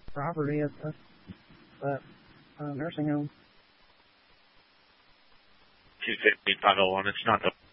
property at the nursing home. 250-501. It's not the